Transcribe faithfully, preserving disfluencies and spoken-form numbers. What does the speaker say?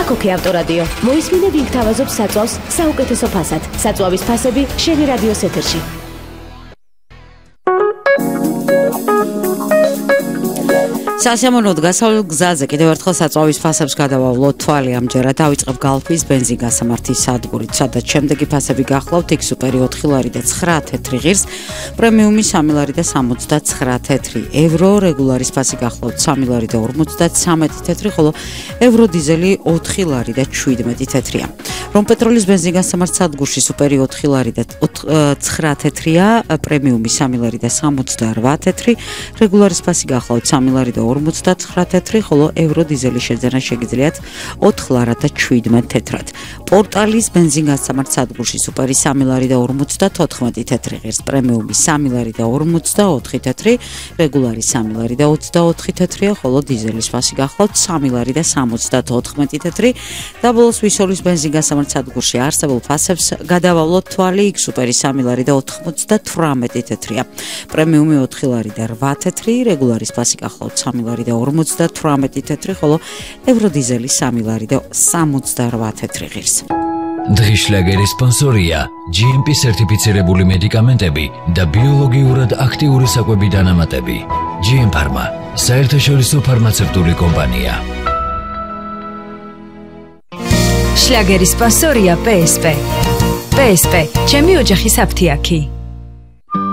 აქოქი ავტორადიო. მოისმინე ვინ გთავაზობს საწვავს საუკეთესო ფასად. საწვავის ფასები შენი რადიოს ეთერში. სასიამოვნოდ გასავლ გზაზე კიდევ ერთხელ საწვავის ფასებს გადავავლოთ თვალი ამჯერად დავიწყებ გალფის ბენზინგასამართის სადგურით, სადაც შემდეგი ფასები გახლავთ იქ სუპერი ოთხი ლარი და ცხრა თეთრი ღირს, პრემიუმი სამი ლარი და სამოცდაცხრა თეთრი ევრო, რეგულარის ფასი გახლავთ სამი ლარი და ორმოცდაცამეტი თეთრი, ხოლო ევრო დიზელი ოთხი ლარი და შვიდმეტი თეთრია. რომ პეტროლის ბენზინგასამართ სადგურში სუპერი ოთხი ლარი და ცხრა თეთრია, პრემიუმი სამი ლარი და სამოცდარვა თეთრი, რეგულარის ფასი გახლავთ სამი ლარი და ორმოცდაცხრა თეთრი, ხოლო ევრო დიზელის შეძენა შეგიძლიათ ოთხ ლარად და შვიდმეტ თეთრად. პორტალის ბენზინგასამართ სადგურში სუპერი სამი ლარი და ორმოცდათოთხმეტი თეთრი ღირს, პრემიუმი სამი ლარი და ორმოცდაოთხი თეთრი, რეგულარი სამი ლარი და ოცდაოთხი თეთრია, ხოლო დიზელის ფასი გახლავთ სამი ლარი და სამოცდათოთხმეტი თეთრი. და ბოლოს ვისოლის ბენზინგასამართ სადგურში არსებულ ფასებს გადავავლოთ თვალი იქ სუპერი სამი ლარი და ოთხმოცდათვრამეტი თეთრია, პრემიუმი ოთხი ლარი და რვა თეთრი, რეგულარის ფასი გახლავთ სამი ლარი და ორმოცდათვრამეტი თეთრი, ხოლო ევრო დიზელი სამი ლარი და სამოცდარვა თეთრი ღირს. დღის შლაგერის სპონსორია ჯი ემ პი სერტიფიცირებული მედიკამენტები და ბიოლოგიურად აქტიური საკვები დანამატები. ჯი ემ ფარმა, საერთაშორისო ფარმაცევტული კომპანია. შლაგერის სპონსორია პე ეს პე. პე ეს პე, ჩემი ოჯახის აფთიაქი.